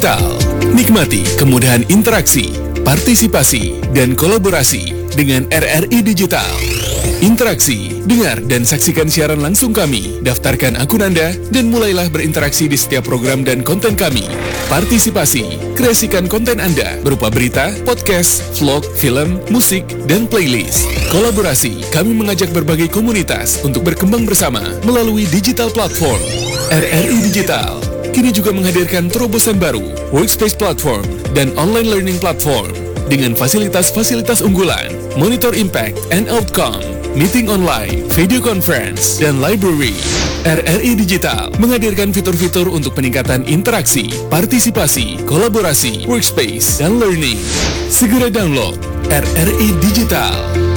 Digital. Nikmati kemudahan interaksi, partisipasi, dan kolaborasi dengan RRI Digital. Interaksi, dengar dan saksikan siaran langsung kami, daftarkan akun Anda, dan mulailah berinteraksi di setiap program dan konten kami. Partisipasi, kreasikan konten Anda berupa berita, podcast, vlog, film, musik, dan playlist. Kolaborasi, kami mengajak berbagai komunitas untuk berkembang bersama melalui digital platform. RRI Digital kini juga menghadirkan terobosan baru, workspace platform, dan online learning platform dengan fasilitas-fasilitas unggulan, monitor impact and outcome, meeting online, video conference, dan library. RRI Digital menghadirkan fitur-fitur untuk peningkatan interaksi, partisipasi, kolaborasi, workspace, dan learning. Segera download RRI Digital.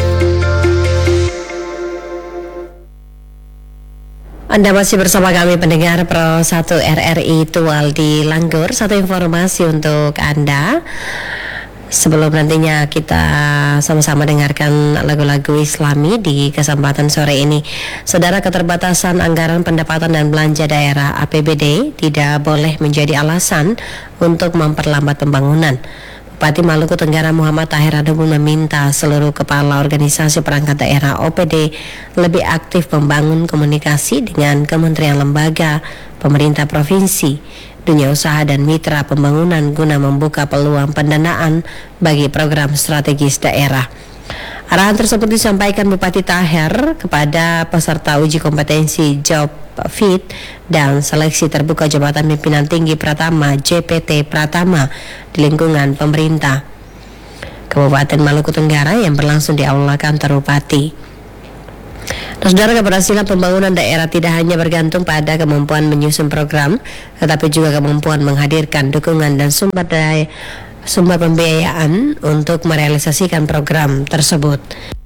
Anda masih bersama kami pendengar Pro 1 RRI Tual di Langgur. Satu informasi untuk Anda sebelum nantinya kita sama-sama dengarkan lagu-lagu Islami di kesempatan sore ini. Saudara, keterbatasan anggaran pendapatan dan belanja daerah APBD tidak boleh menjadi alasan untuk memperlambat pembangunan. Bupati Maluku Tenggara Muhammad Tahir Adubun meminta seluruh kepala organisasi perangkat daerah OPD lebih aktif membangun komunikasi dengan kementerian lembaga, pemerintah provinsi, dunia usaha dan mitra pembangunan guna membuka peluang pendanaan bagi program strategis daerah. Arahan tersebut disampaikan Bupati Tahir kepada peserta uji kompetensi Job Fit dan seleksi terbuka jabatan pimpinan tinggi Pratama JPT Pratama di lingkungan pemerintah Kabupaten Maluku Tenggara yang berlangsung di Aula Kantor Bupati. Saudara, keberhasilan pembangunan daerah tidak hanya bergantung pada kemampuan menyusun program, tetapi juga kemampuan menghadirkan dukungan dan sumber pembiayaan untuk merealisasikan program tersebut.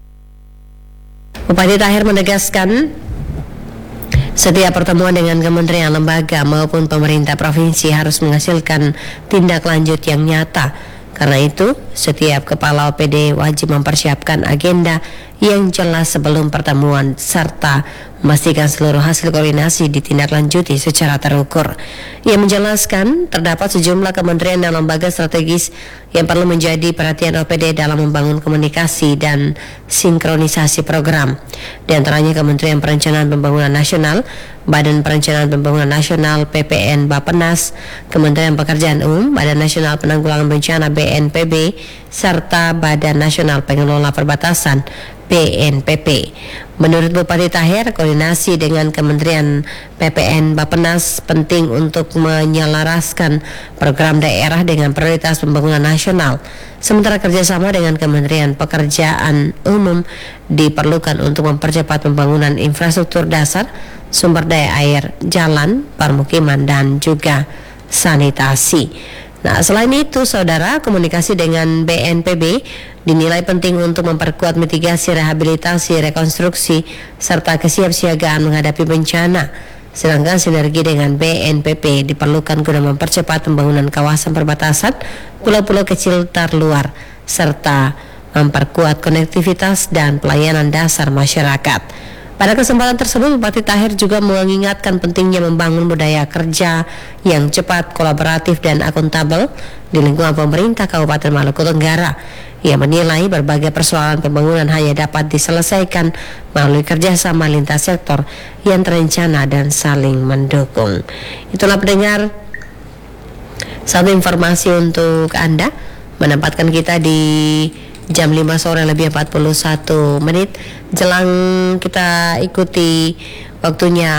Bupati Tahir menegaskan setiap pertemuan dengan kementerian lembaga maupun pemerintah provinsi harus menghasilkan tindak lanjut yang nyata. Karena itu, setiap kepala OPD wajib mempersiapkan agenda yang jelas sebelum pertemuan serta memastikan seluruh hasil koordinasi ditindaklanjuti secara terukur. Ia menjelaskan terdapat sejumlah kementerian dan lembaga strategis yang perlu menjadi perhatian OPD dalam membangun komunikasi dan sinkronisasi program. Di antaranya Kementerian Perencanaan Pembangunan Nasional, Badan Perencanaan Pembangunan Nasional PPN Bappenas, Kementerian Pekerjaan Umum, Badan Nasional Penanggulangan Bencana BNPB, serta Badan Nasional Pengelola Perbatasan BNPB. Menurut Bupati Tahir, koordinasi dengan Kementerian PPN Bappenas penting untuk menyelaraskan program daerah dengan prioritas pembangunan nasional. Sementara kerjasama dengan Kementerian Pekerjaan Umum diperlukan untuk mempercepat pembangunan infrastruktur dasar, sumber daya air, jalan, permukiman, dan juga sanitasi. Nah, selain itu, saudara, komunikasi dengan BNPB dinilai penting untuk memperkuat mitigasi, rehabilitasi, rekonstruksi, serta kesiapsiagaan menghadapi bencana. Sedangkan sinergi dengan BNPB diperlukan guna mempercepat pembangunan kawasan perbatasan, pulau-pulau kecil terluar, serta memperkuat konektivitas dan pelayanan dasar masyarakat. Pada kesempatan tersebut, Bupati Tahir juga mengingatkan pentingnya membangun budaya kerja yang cepat, kolaboratif, dan akuntabel di lingkungan pemerintah Kabupaten Maluku Tenggara. Ia menilai berbagai persoalan pembangunan hanya dapat diselesaikan melalui kerjasama lintas sektor yang terencana dan saling mendukung. Itulah pendengar, satu informasi untuk Anda, menempatkan kita di jam 5 sore lebih 41 menit jelang kita ikuti waktunya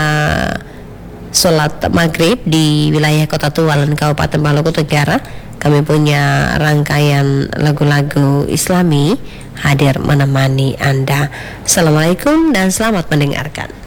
sholat maghrib di wilayah Kota Tualan Kabupaten Maluku Tenggara. Kami punya rangkaian lagu-lagu Islami hadir menemani Anda. Assalamualaikum dan selamat mendengarkan.